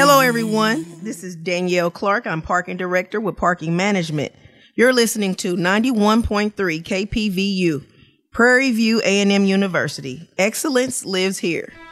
Hello, everyone. This is Danielle Clark. I'm Parking Director with Parking Management. You're listening to 91.3 KPVU, Prairie View A&M University. Excellence lives here.